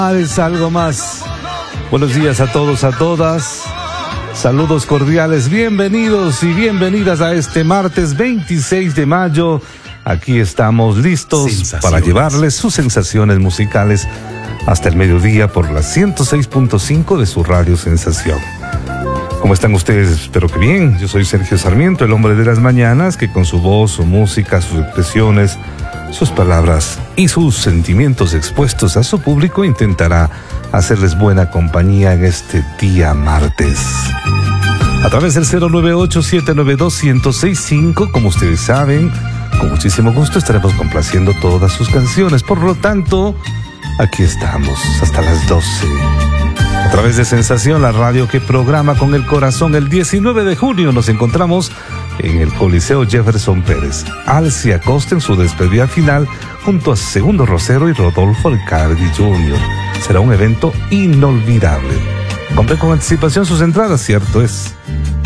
Es algo más. Buenos días a todos, a todas. Saludos cordiales, bienvenidos y bienvenidas a este martes 26 de mayo. Aquí estamos listos para llevarles sus sensaciones musicales hasta el mediodía por la 106.5 de su radio Sensación. ¿Cómo están ustedes? Espero que bien. Yo soy Sergio Sarmiento, el hombre de las mañanas, que con su voz, su música, sus expresiones, sus palabras y sus sentimientos expuestos a su público intentará hacerles buena compañía en este día martes. A través del 098-792-1065, como ustedes saben, con muchísimo gusto estaremos complaciendo todas sus canciones. Por lo tanto, aquí estamos hasta las 12. A través de Sensación, la radio que programa con el corazón, el 19 de junio nos encontramos en el Coliseo Jefferson Pérez. Alcia Acosta en su despedida final junto a Segundo Rosero y Rodolfo Alcardi Jr. Será un evento inolvidable. Compre con anticipación sus entradas, cierto es.